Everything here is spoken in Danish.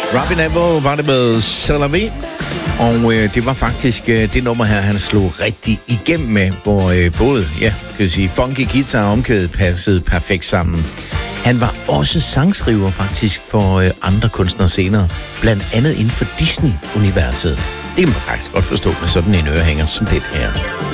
Robin Neville var det med Salavé, og det var faktisk det nummer her, han slog rigtig igennem med, hvor både, kan jeg sige, funky guitar og omkvædet passede perfekt sammen. Han var også sangskriver faktisk for andre kunstnere senere, blandt andet inden for Disney-universet. Det kan man faktisk godt forstå med sådan en ørehænger som det her.